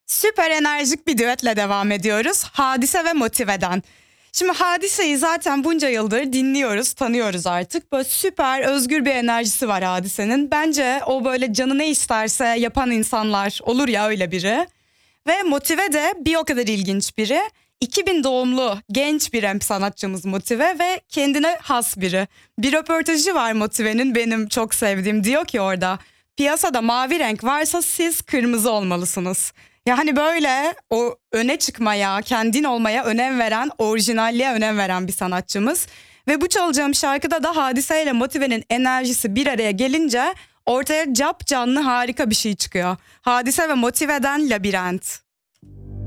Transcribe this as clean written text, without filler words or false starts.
Süper enerjik bir düetle devam ediyoruz. Hadise ve Motive'den. Şimdi Hadise'yi zaten bunca yıldır dinliyoruz, tanıyoruz artık. Böyle süper özgür bir enerjisi var Hadise'nin. Bence o böyle canı ne isterse yapan insanlar olur ya, öyle biri. Ve Motive de bir o kadar ilginç biri. 2000 doğumlu genç bir rap sanatçımız Motive ve kendine has biri. Bir röportajı var Motive'nin, benim çok sevdiğim. Diyor ki orada, piyasada mavi renk varsa siz kırmızı olmalısınız. Yani böyle o öne çıkmaya, kendin olmaya önem veren, orijinalliğe önem veren bir sanatçımız. Ve bu çalacağım şarkıda da Hadise ile Motive'nin enerjisi bir araya gelince ortaya cap canlı harika bir şey çıkıyor. Hadise ve Motive'den Labirent.